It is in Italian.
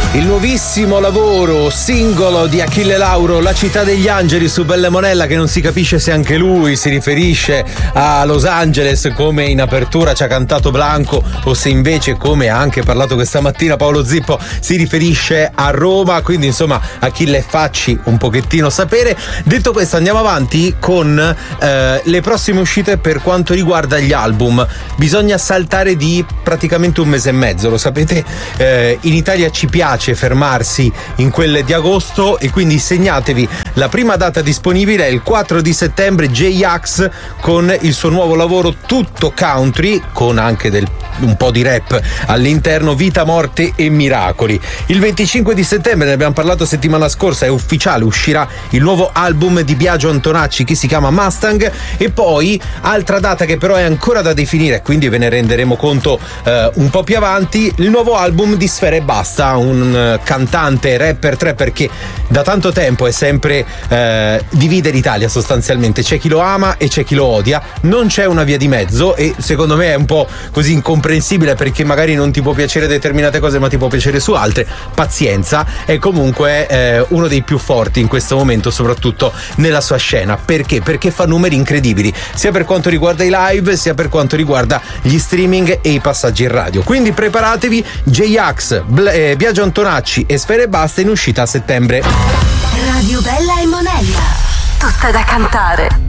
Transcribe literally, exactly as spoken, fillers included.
Il nuovissimo lavoro singolo di Achille Lauro, La città degli angeli, su Bella Monella, che non si capisce se anche lui si riferisce a Los Angeles come in apertura ci ha cantato Blanco, o se invece, come ha anche parlato questa mattina Paolo Zippo, si riferisce a Roma. Quindi insomma, Achille, facci un pochettino sapere. Detto questo, andiamo avanti con eh, le prossime uscite per quanto riguarda gli album. Bisogna saltare di praticamente un mese e mezzo, lo sapete, eh, in Italia ci piace fermarsi in quelle di agosto, e quindi segnatevi la prima data disponibile è il quattro di settembre, J-Ax con il suo nuovo lavoro tutto country, con anche del, un po' di rap all'interno, Vita, Morte e Miracoli. Il venticinque di settembre, ne abbiamo parlato settimana scorsa, è ufficiale, uscirà il nuovo album di Biagio Antonacci che si chiama Mustang. E poi altra data che però è ancora da definire, quindi ve ne renderemo conto eh, un po' più avanti, il nuovo album di Sfera Ebbasta, un cantante, rapper, trapper che da tanto tempo è sempre eh, divide l'Italia sostanzialmente. C'è chi lo ama e c'è chi lo odia, non c'è una via di mezzo, e secondo me è un po' così incomprensibile, perché magari non ti può piacere determinate cose ma ti può piacere su altre. Pazienza, è comunque eh, uno dei più forti in questo momento, soprattutto nella sua scena. Perché? Perché fa numeri incredibili, sia per quanto riguarda i live sia per quanto riguarda gli streaming e i passaggi in radio. Quindi preparatevi, J-Ax, Bla- eh, Biagio Antonacci e Sfera Ebbasta in uscita a settembre. Radio Bella e Monella, tutta da cantare.